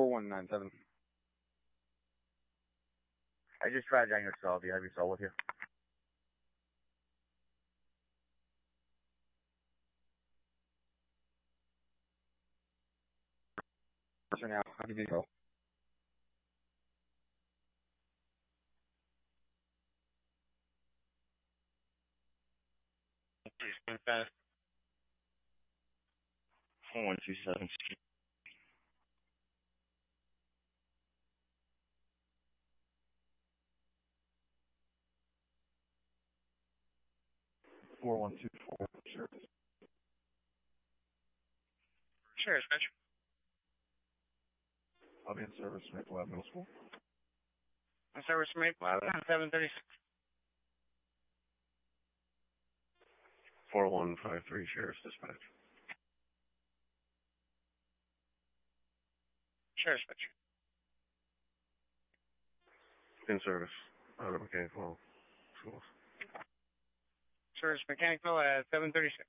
4197. I just tried down your cell. Do you have your cell with you? For now, I'll give you a call. Please stand fast. 4127. 4124. Sure. Sure, dispatch. I'll be in service, Maple Ave Middle School. In service, Maple Ave, 736. 4153, Sheriff's Dispatch. Sure, dispatch. In service. Out of Mechanicsville Schools. Service Mechanicsville at 736.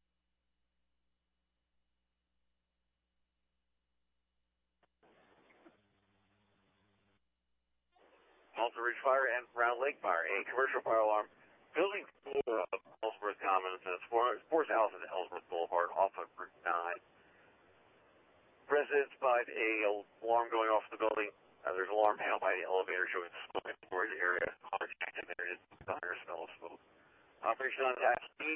Malta Ridge Fire and Round Lake Fire, a commercial fire alarm. Building 4 of Ellsworth Commons, and Sports House at Ellsworth Boulevard off of Route 9. Residents spied a alarm going off the building. There's an alarm panel by the elevator showing smoke in the area. The fire smell of smoke. Operation on task.